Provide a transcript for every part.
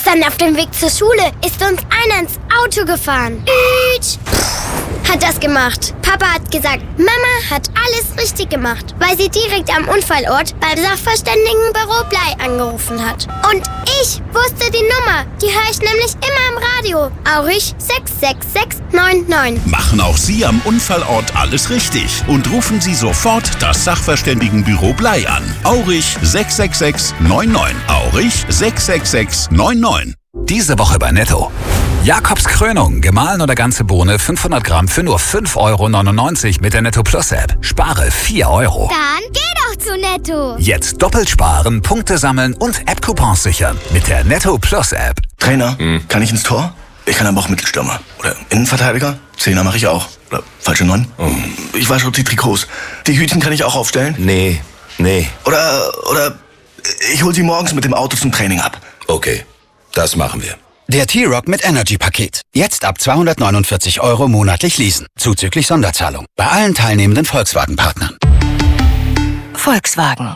Dann auf dem Weg zur Schule ist uns einer ins Auto gefahren. Hat das gemacht. Papa hat gesagt, Mama hat alles richtig gemacht, weil sie direkt am Unfallort beim Sachverständigenbüro Blei angerufen hat. Und ich wusste die Nummer. Die höre ich nämlich immer im Radio. Aurich 66699. Machen auch Sie am Unfallort alles richtig und rufen Sie sofort das Sachverständigenbüro Blei an. Aurich 66699. Aurich 66699. Diese Woche bei Netto. Jakobs Krönung, gemahlen oder ganze Bohne, 500 Gramm für nur 5,99 € mit der Netto Plus App. Spare 4 €. Dann geh doch zu Netto. Jetzt doppelt sparen, Punkte sammeln und App-Coupons sichern mit der Netto Plus App. Trainer, kann ich ins Tor? Ich kann aber auch Mittelstürmer. Oder Innenverteidiger? Zehner mache ich auch. Oder falsche 9? Ich wasche die Trikots. Die Hütchen kann ich auch aufstellen? Nee. Oder ich hol sie morgens mit dem Auto zum Training ab. Okay, das machen wir. Der T-Rock mit Energy-Paket. Jetzt ab 249 € monatlich leasen. Zuzüglich Sonderzahlung. Bei allen teilnehmenden Volkswagen-Partnern. Volkswagen.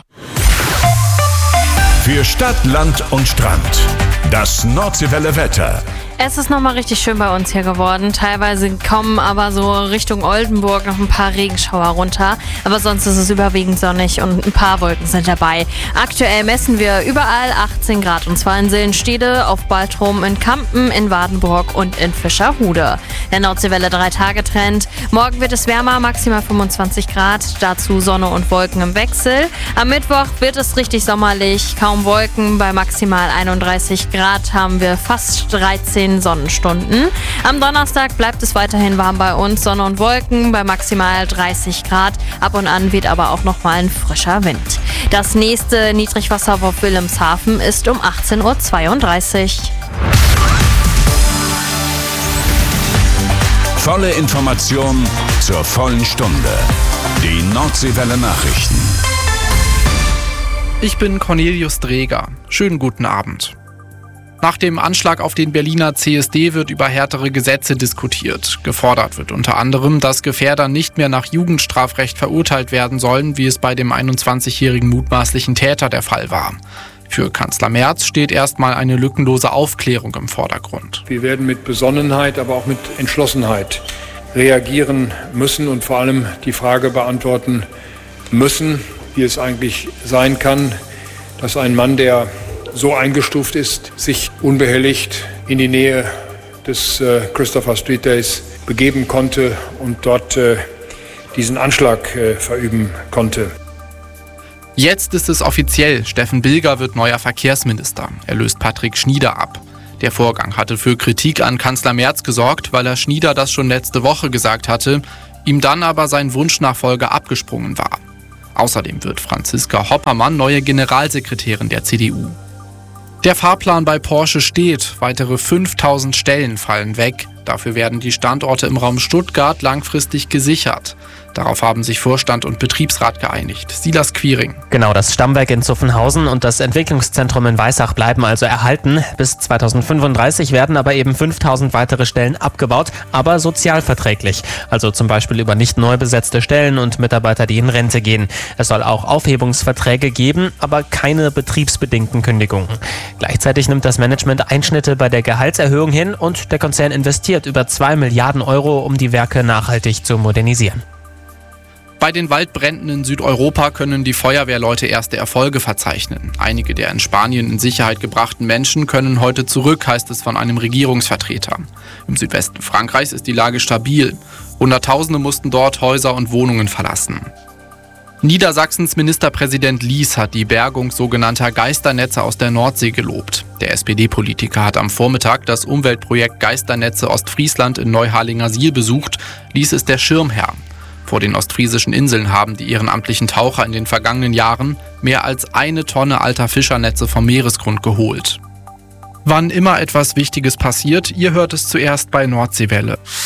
Für Stadt, Land und Strand. Das Nordseewelle Wetter. Es ist nochmal richtig schön bei uns hier geworden. Teilweise kommen aber so Richtung Oldenburg noch ein paar Regenschauer runter. Aber sonst ist es überwiegend sonnig und ein paar Wolken sind dabei. Aktuell messen wir überall 18 Grad. Und zwar in Sillenstede, auf Baltrum, in Kampen, in Wadenburg und in Fischerhude. Der Nordseewelle 3-Tage-Trend. Morgen wird es wärmer, maximal 25 Grad. Dazu Sonne und Wolken im Wechsel. Am Mittwoch wird es richtig sommerlich. Kaum Wolken. Bei maximal 31 Grad haben wir fast 13 Sonnenstunden. Am Donnerstag bleibt es weiterhin warm bei uns, Sonne und Wolken bei maximal 30 Grad. Ab und an weht aber auch noch mal ein frischer Wind. Das nächste Niedrigwasserwurf Wilhelmshaven ist um 18:32 Uhr. Volle Information zur vollen Stunde. Die Nordseewelle Nachrichten. Ich bin Cornelius Dreger. Schönen guten Abend. Nach dem Anschlag auf den Berliner CSD wird über härtere Gesetze diskutiert. Gefordert wird unter anderem, dass Gefährder nicht mehr nach Jugendstrafrecht verurteilt werden sollen, wie es bei dem 21-jährigen mutmaßlichen Täter der Fall war. Für Kanzler Merz steht erstmal eine lückenlose Aufklärung im Vordergrund. Wir werden mit Besonnenheit, aber auch mit Entschlossenheit reagieren müssen und vor allem die Frage beantworten müssen, wie es eigentlich sein kann, dass ein Mann, der so eingestuft ist, sich unbehelligt in die Nähe des Christopher Street Days begeben konnte und dort diesen Anschlag verüben konnte. Jetzt ist es offiziell, Steffen Bilger wird neuer Verkehrsminister. Er löst Patrick Schnieder ab. Der Vorgang hatte für Kritik an Kanzler Merz gesorgt, weil Schnieder das schon letzte Woche gesagt hatte, ihm dann aber sein Wunschnachfolger abgesprungen war. Außerdem wird Franziska Hoppermann neue Generalsekretärin der CDU. Der Fahrplan bei Porsche steht. Weitere 5000 Stellen fallen weg. Dafür werden die Standorte im Raum Stuttgart langfristig gesichert. Darauf haben sich Vorstand und Betriebsrat geeinigt. Silas Quiring. Genau, das Stammwerk in Zuffenhausen und das Entwicklungszentrum in Weissach bleiben also erhalten. Bis 2035 werden aber eben 5000 weitere Stellen abgebaut, aber sozialverträglich. Also zum Beispiel über nicht neu besetzte Stellen und Mitarbeiter, die in Rente gehen. Es soll auch Aufhebungsverträge geben, aber keine betriebsbedingten Kündigungen. Gleichzeitig nimmt das Management Einschnitte bei der Gehaltserhöhung hin und der Konzern investiert über 2 Milliarden €, um die Werke nachhaltig zu modernisieren. Bei den Waldbränden in Südeuropa können die Feuerwehrleute erste Erfolge verzeichnen. Einige der in Spanien in Sicherheit gebrachten Menschen können heute zurück, heißt es von einem Regierungsvertreter. Im Südwesten Frankreichs ist die Lage stabil. Hunderttausende mussten dort Häuser und Wohnungen verlassen. Niedersachsens Ministerpräsident Lies hat die Bergung sogenannter Geisternetze aus der Nordsee gelobt. Der SPD-Politiker hat am Vormittag das Umweltprojekt Geisternetze Ostfriesland in Neuharlingersiel besucht. Lies ist der Schirmherr. Vor den ostfriesischen Inseln haben die ehrenamtlichen Taucher in den vergangenen Jahren mehr als 1 Tonne alter Fischernetze vom Meeresgrund geholt. Wann immer etwas Wichtiges passiert, ihr hört es zuerst bei Nordseewelle.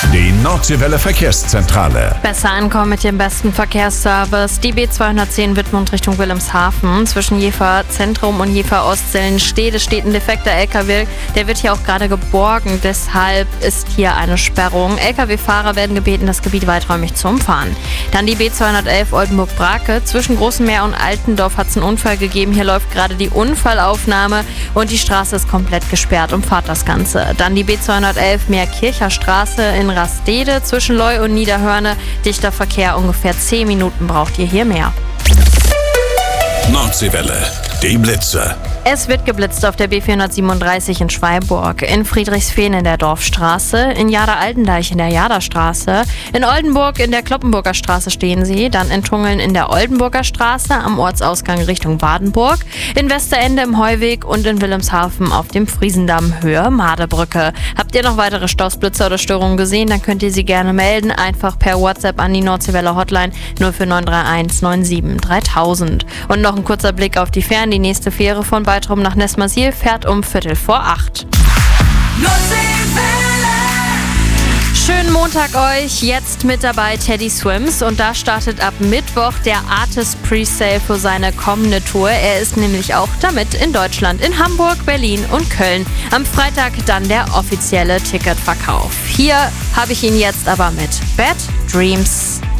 Die Nordseewelle Verkehrszentrale. Besser ankommen mit dem besten Verkehrsservice. Die B210 Wittmund Richtung Wilhelmshaven. Zwischen Jever Zentrum und Jever Ostsellenstede steht ein defekter LKW. Der wird hier auch gerade geborgen. Deshalb ist hier eine Sperrung. LKW-Fahrer werden gebeten, das Gebiet weiträumig zu umfahren. Dann die B211 Oldenburg-Brake. Zwischen Großenmeer und Altendorf hat es einen Unfall gegeben. Hier läuft gerade die Unfallaufnahme und die Straße ist komplett gesperrt. Umfahrt das Ganze. Dann die B211 Meerkircher Straße in Rastede zwischen Leu und Niederhörne. Dichter Verkehr, ungefähr 10 Minuten braucht ihr hier mehr. Nordseewelle, die Blitze. Es wird geblitzt auf der B437 in Schweiburg, in Friedrichsfehn in der Dorfstraße, in Jada-Altendeich in der Jadastraße, in Oldenburg in der Kloppenburger Straße stehen sie, dann in Tungeln in der Oldenburger Straße am Ortsausgang Richtung Badenburg, in Westerende im Heuweg und in Wilhelmshaven auf dem Friesendamm Höhe Madebrücke. Habt ihr noch weitere Staus, Blitzer oder Störungen gesehen, dann könnt ihr sie gerne melden, einfach per WhatsApp an die Nordseewelle Hotline 04931 97 3000. Und noch ein kurzer Blick auf die Fähren, die nächste Fähre von Baltrum nach Nessmersiel fährt um 7:45. Schönen Montag euch, jetzt mit dabei Teddy Swims und da startet ab Mittwoch der Artist Presale für seine kommende Tour. Er ist nämlich auch damit in Deutschland, in Hamburg, Berlin und Köln. Am Freitag dann der offizielle Ticketverkauf. Hier habe ich ihn jetzt aber mit Bad Dreams.